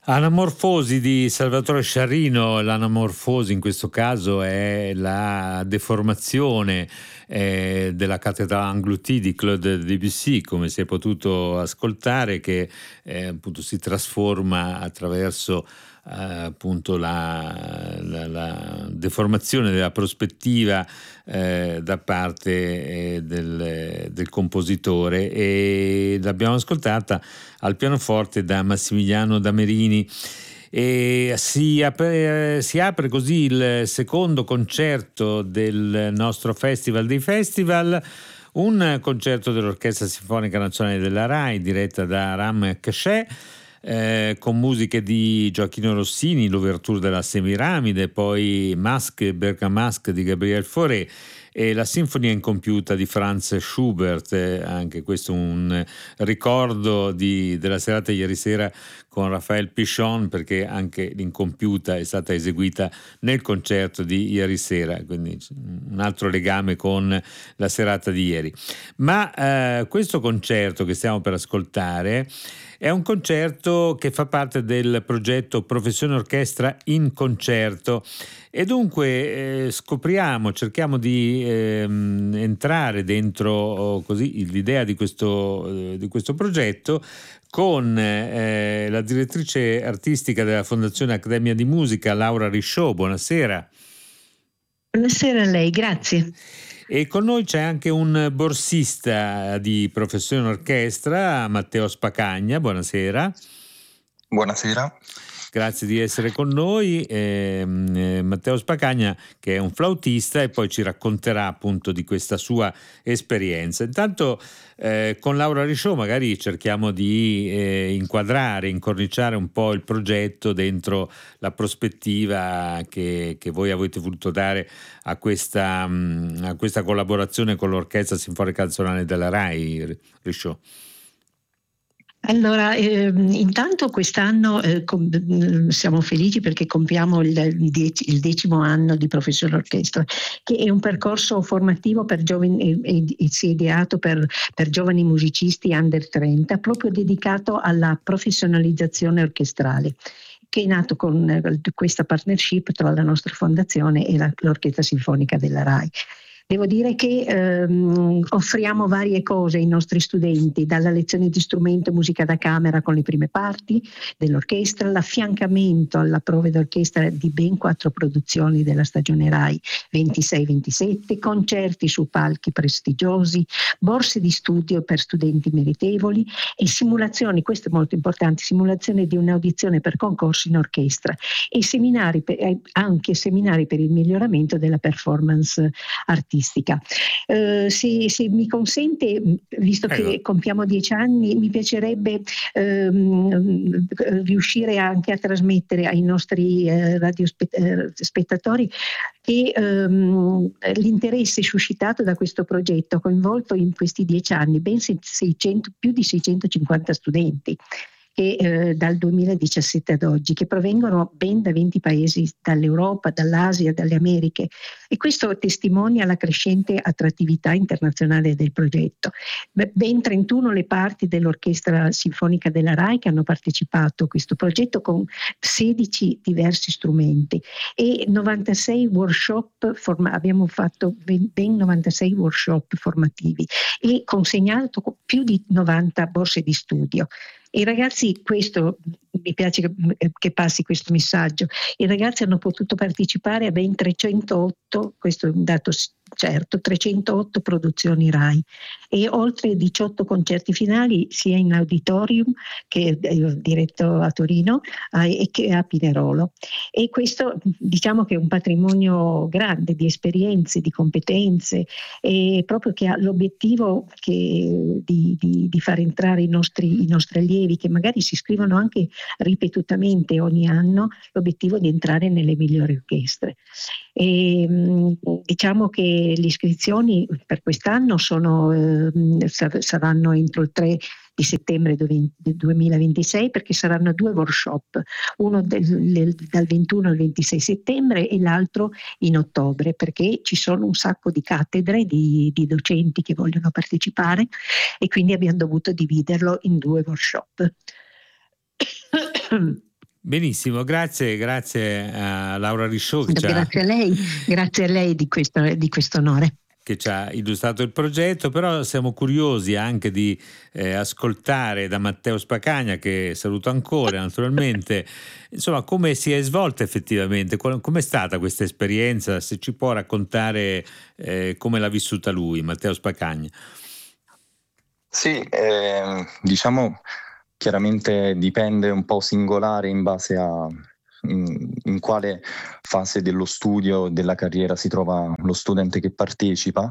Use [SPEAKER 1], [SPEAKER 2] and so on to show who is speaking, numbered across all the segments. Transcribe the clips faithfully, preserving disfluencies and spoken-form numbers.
[SPEAKER 1] Anamorfosi di Salvatore Sciarrino. L'anamorfosi in questo caso è la deformazione eh, della cattedrale engloutie di Claude Debussy, come si è potuto ascoltare, che eh, appunto si trasforma attraverso eh, appunto la, la, la deformazione della prospettiva eh, da parte eh, del, del compositore, e l'abbiamo ascoltata al pianoforte da Massimiliano Damerini. E si apre, si apre così il secondo concerto del nostro Festival dei Festival, un concerto dell'Orchestra Sinfonica Nazionale della RAI diretta da Ram Cachet, eh, con musiche di Gioacchino Rossini, l'ouverture della Semiramide, poi Masque e Bergamasque di Gabriel Fauré e la Sinfonia incompiuta di Franz Schubert. Eh, anche questo un ricordo di, della serata ieri sera con Raphael Pichon, perché anche l'incompiuta è stata eseguita nel concerto di ieri sera, quindi un altro legame con la serata di ieri. Ma eh, questo concerto che stiamo per ascoltare è un concerto che fa parte del progetto Professione Orchestra in Concerto, e dunque eh, scopriamo, cerchiamo di ehm, entrare dentro oh, così l'idea di questo, eh, di questo progetto con eh, la direttrice artistica della Fondazione Accademia di Musica, Laura Risciò. Buonasera.
[SPEAKER 2] Buonasera a lei, grazie.
[SPEAKER 1] E con noi c'è anche un borsista di Professione Orchestra, Matteo Spacagna. Buonasera.
[SPEAKER 3] Buonasera.
[SPEAKER 1] Grazie di essere con noi. Eh, Matteo Spacagna, che è un flautista, e poi ci racconterà appunto di questa sua esperienza. Intanto eh, con Laura Risciò magari cerchiamo di eh, inquadrare, incorniciare un po' il progetto dentro la prospettiva che, che voi avete voluto dare a questa, a questa collaborazione con l'Orchestra Sinfonica Nazionale della RAI, Risciò.
[SPEAKER 2] Allora, eh, intanto quest'anno eh, com- siamo felici perché compiamo il, il, dec- il decimo anno di Professione Orchestra, che è un percorso formativo per giovani, e, e si è ideato per, per giovani musicisti under trenta, proprio dedicato alla professionalizzazione orchestrale, che è nato con eh, questa partnership tra la nostra fondazione e la, l'Orchestra Sinfonica della RAI. Devo dire che ehm, offriamo varie cose ai nostri studenti, dalla lezione di strumento e musica da camera con le prime parti dell'orchestra, l'affiancamento alla prove d'orchestra di ben quattro produzioni della stagione RAI ventisei ventisette, concerti su palchi prestigiosi, borse di studio per studenti meritevoli e simulazioni, questo è molto importante, simulazione di un'audizione per concorsi in orchestra e seminari per, anche seminari per il miglioramento della performance artistica. Uh, se, se mi consente, visto Prego. Che compiamo dieci anni, mi piacerebbe uh, riuscire anche a trasmettere ai nostri uh, radiospettatori che um, l'interesse suscitato da questo progetto ha coinvolto in questi dieci anni ben seicento, più di seicentocinquanta studenti. Che eh, dal duemiladiciassette ad oggi, che provengono ben da venti paesi, dall'Europa, dall'Asia, dalle Americhe, e questo testimonia la crescente attrattività internazionale del progetto. Ben trentuno le parti dell'Orchestra Sinfonica della RAI che hanno partecipato a questo progetto con sedici diversi strumenti e novantasei workshop, forma- abbiamo fatto ben novantasei workshop formativi e consegnato più di novanta borse di studio. I ragazzi, questo mi piace che, che passi questo messaggio, i ragazzi hanno potuto partecipare a ben trecentootto, questo è un dato certo, trecentootto produzioni RAI e oltre diciotto concerti finali sia in auditorium che eh, diretto a Torino eh, e che a Pinerolo. E questo diciamo che è un patrimonio grande di esperienze, di competenze e proprio che ha l'obiettivo che, di, di, di far entrare i nostri, i nostri allievi che magari si iscrivono anche ripetutamente ogni anno, l'obiettivo di entrare nelle migliori orchestre. E, diciamo che le iscrizioni per quest'anno sono, eh, saranno entro il tre di settembre duemilaventisei perché saranno due workshop, uno del, del, dal ventuno al ventisei settembre e l'altro in ottobre, perché ci sono un sacco di cattedre di, di docenti che vogliono partecipare e quindi abbiamo dovuto dividerlo in due workshop.
[SPEAKER 1] Benissimo, grazie, grazie a Laura Richaud che ci ha,
[SPEAKER 2] Grazie a lei, grazie a lei di questo, di questo onore.
[SPEAKER 1] che ci ha illustrato il progetto, però siamo curiosi anche di eh, ascoltare da Matteo Spacagna, che saluto ancora naturalmente, insomma, come si è svolta effettivamente, qual- com'è stata questa esperienza, se ci può raccontare eh, come l'ha vissuta lui, Matteo Spacagna.
[SPEAKER 3] Sì, eh, diciamo chiaramente dipende un po' singolare in base a in, in quale fase dello studio, della carriera si trova lo studente che partecipa.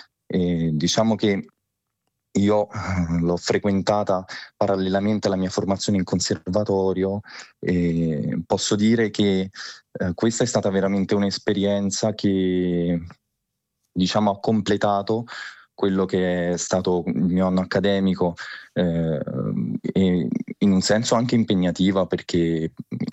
[SPEAKER 3] E diciamo che io eh, l'ho frequentata parallelamente alla mia formazione in conservatorio e posso dire che eh, questa è stata veramente un'esperienza che, diciamo, ha completato quello che è stato il mio anno accademico, eh, e in un senso anche impegnativa, perché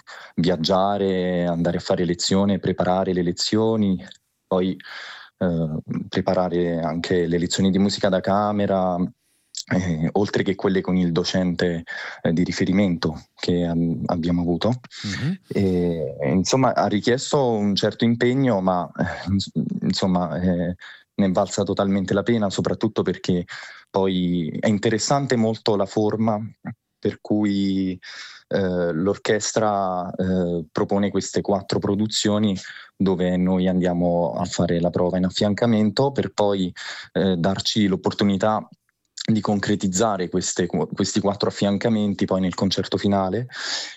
[SPEAKER 3] viaggiare, andare a fare lezione, preparare le lezioni, poi eh, preparare anche le lezioni di musica da camera, eh, oltre che quelle con il docente eh, di riferimento che am- abbiamo avuto.
[SPEAKER 1] Mm-hmm.
[SPEAKER 3] E, insomma, ha richiesto un certo impegno, ma eh, ins- insomma eh, ne è valsa totalmente la pena, soprattutto perché poi è interessante molto la forma per cui eh, l'orchestra eh, propone queste quattro produzioni dove noi andiamo a fare la prova in affiancamento per poi eh, darci l'opportunità di concretizzare queste, questi quattro affiancamenti poi nel concerto finale,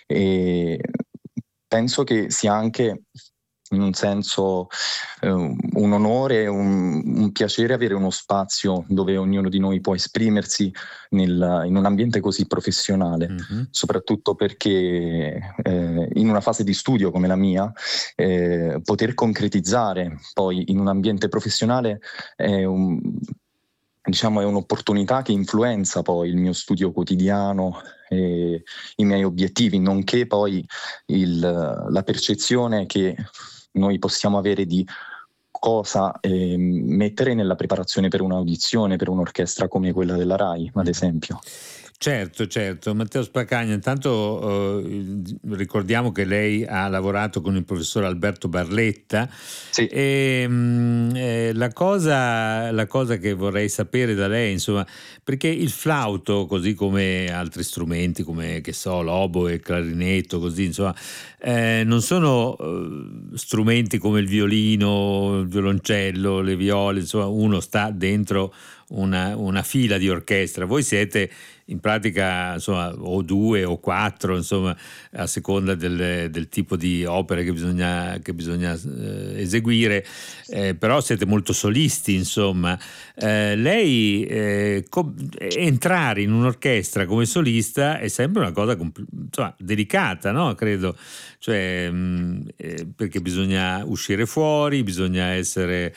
[SPEAKER 3] e penso che sia anche in un senso eh, un onore, un, un piacere avere uno spazio dove ognuno di noi può esprimersi nel, in un ambiente così professionale,
[SPEAKER 1] Mm-hmm.
[SPEAKER 3] soprattutto perché eh, in una fase di studio come la mia eh, poter concretizzare poi in un ambiente professionale è un diciamo è un'opportunità che influenza poi il mio studio quotidiano e i miei obiettivi, nonché poi il, la percezione che noi possiamo avere di cosa eh, mettere nella preparazione per un'audizione, per un'orchestra come quella della RAI, ad esempio.
[SPEAKER 1] Certo, certo. Matteo Spacagna, intanto eh, ricordiamo che lei ha lavorato con il professor Alberto Barletta.
[SPEAKER 3] Sì.
[SPEAKER 1] E mh, eh, la cosa, la cosa che vorrei sapere da lei, insomma, perché il flauto, così come altri strumenti come, che so, l'oboe, il clarinetto, così, insomma, eh, non sono eh, strumenti come il violino, il violoncello, le viole, insomma, uno sta dentro una, una fila di orchestra. Voi siete in pratica, insomma, o due o quattro, insomma, a seconda del, del tipo di opere che bisogna, che bisogna eh, eseguire, eh, però siete molto solisti, insomma. Eh, lei eh, com- entrare in un'orchestra come solista è sempre una cosa compl- insomma, delicata, no? Credo, cioè, mh, eh, perché bisogna uscire fuori, bisogna essere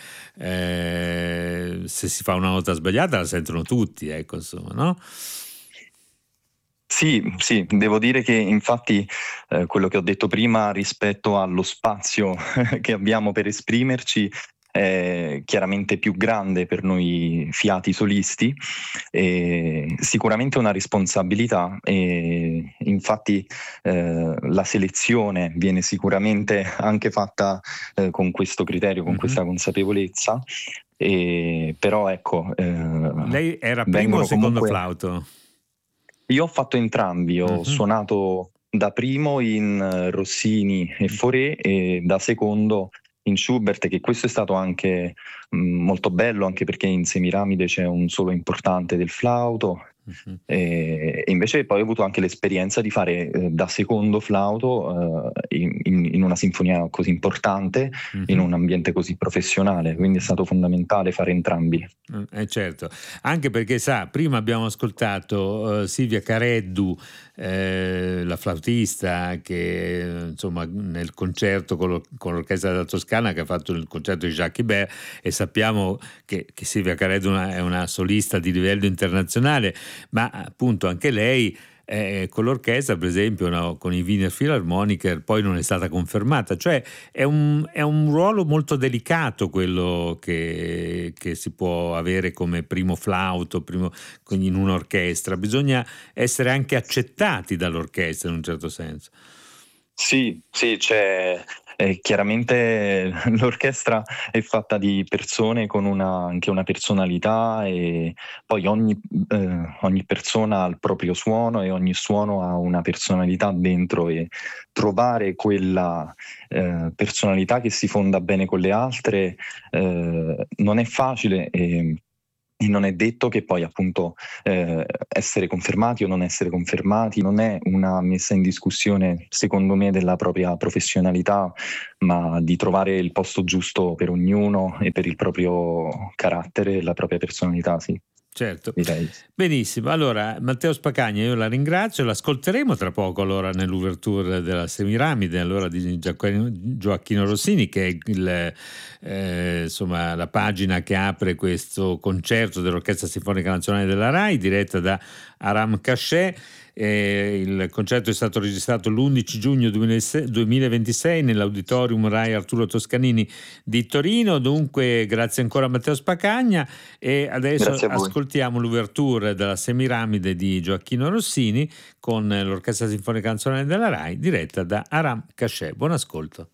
[SPEAKER 1] eh, se si fa una nota sbagliata la sentono tutti, ecco, insomma, no?
[SPEAKER 3] Sì, sì, devo dire che infatti eh, quello che ho detto prima rispetto allo spazio che abbiamo per esprimerci è chiaramente più grande per noi fiati solisti, e sicuramente una responsabilità, e infatti eh, la selezione viene sicuramente anche fatta eh, con questo criterio, con
[SPEAKER 1] Mm-hmm.
[SPEAKER 3] questa consapevolezza, e, però ecco... Eh,
[SPEAKER 1] Lei era primo o secondo comunque... flauto?
[SPEAKER 3] Io ho fatto entrambi, ho uh-huh. suonato da primo in Rossini e Fauré e da secondo in Schubert, che questo è stato anche mh, molto bello, anche perché in Semiramide c'è un solo importante del flauto. Uh-huh. E, e invece poi ho avuto anche l'esperienza di fare eh, da secondo flauto eh, in, in una sinfonia così importante, uh-huh. in un ambiente così professionale, quindi è stato fondamentale fare entrambi.
[SPEAKER 1] Eh, certo, anche perché sa, prima abbiamo ascoltato uh, Silvia Careddu, eh, la flautista che insomma nel concerto con, lo, con l'orchestra della Toscana, che ha fatto il concerto di Jacques Ibert, e sappiamo che, che Silvia Careddu è una solista di livello internazionale, ma appunto anche lei eh, con l'orchestra, per esempio, no, con i Wiener Philharmoniker, poi non è stata confermata. Cioè è un, è un ruolo molto delicato quello che, che si può avere come primo flauto, primo, in un'orchestra. Bisogna essere anche accettati dall'orchestra in un certo senso.
[SPEAKER 3] Sì, sì, c'è eh, chiaramente l'orchestra è fatta di persone con una, anche una personalità, e poi ogni, eh, ogni persona ha il proprio suono e ogni suono ha una personalità dentro, e trovare quella eh, personalità che si fonda bene con le altre eh, non è facile. E, e non è detto che poi appunto eh, essere confermati o non essere confermati non è una messa in discussione, secondo me, della propria professionalità, ma di trovare il posto giusto per ognuno e per il proprio carattere e la propria personalità, sì,
[SPEAKER 1] Certo,
[SPEAKER 3] direi.
[SPEAKER 1] benissimo. Allora, Matteo Spacagna, io la ringrazio, l'ascolteremo tra poco allora nell'ouverture della Semiramide, allora di Giaquino, Gioacchino Rossini, che è il, eh, insomma, la pagina che apre questo concerto dell'Orchestra Sinfonica Nazionale della RAI, diretta da Aram Cachet. Eh, il concerto è stato registrato l'undici giugno duemilaventisei nell'Auditorium RAI Arturo Toscanini di Torino. Dunque, grazie ancora a Matteo Spacagna, e adesso
[SPEAKER 3] Grazie a voi.
[SPEAKER 1] ascoltiamo l'ouverture della Semiramide di Gioacchino Rossini con l'Orchestra Sinfonica Nazionale della RAI, diretta da Aram Cachet. Buon ascolto.